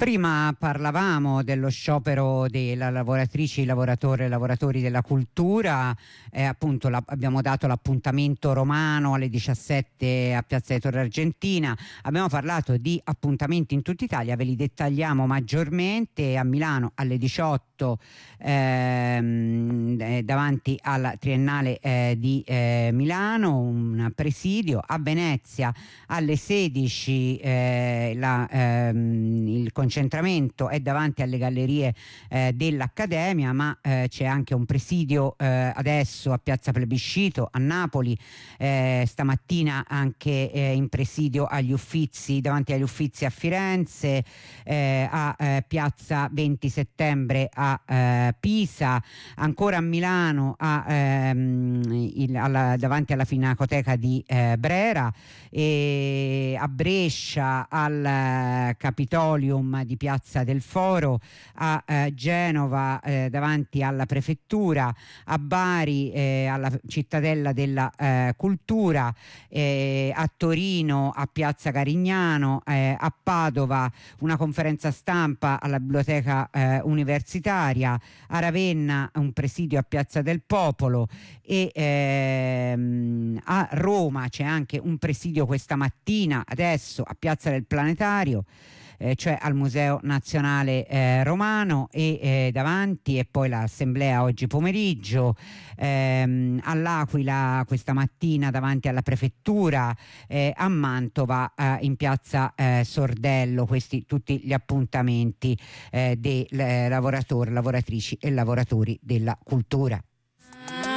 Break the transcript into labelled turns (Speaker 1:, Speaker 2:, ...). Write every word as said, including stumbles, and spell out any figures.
Speaker 1: Prima parlavamo dello sciopero delle lavoratrici, i lavoratori e lavoratori della cultura, eh, appunto la, abbiamo dato l'appuntamento romano alle diciassette a Piazza di Torre Argentina, abbiamo parlato di appuntamenti in tutta Italia, ve li dettagliamo maggiormente. A Milano alle diciotto ehm, eh, davanti alla Triennale eh, di eh, Milano, un presidio. A Venezia alle sedici eh, la, ehm, il concentramento è davanti alle gallerie eh, dell'Accademia, ma eh, c'è anche un presidio eh, adesso a Piazza Plebiscito a Napoli, eh, stamattina anche eh, in presidio agli Uffizi, davanti agli Uffizi a Firenze, eh, a eh, Piazza venti settembre a eh, Pisa, ancora a Milano a, ehm, il, alla, davanti alla Pinacoteca di eh, Brera, e a Brescia al Capitolium di Piazza del Foro, a eh, Genova eh, davanti alla Prefettura, a Bari eh, alla Cittadella della eh, Cultura, eh, a Torino a Piazza Carignano, eh, a Padova una conferenza stampa alla Biblioteca eh, Universitaria, a Ravenna un presidio a Piazza del Popolo e ehm, a Roma c'è anche un presidio questa mattina adesso a Piazza del Planetario, eh, cioè al Museo Nazionale eh, Romano, e eh, davanti, e poi l'assemblea oggi pomeriggio, ehm, all'Aquila questa mattina davanti alla Prefettura, eh, a Mantova eh, in Piazza eh, Sordello. Questi tutti gli appuntamenti eh, dei eh, lavoratori, lavoratrici e lavoratori della cultura.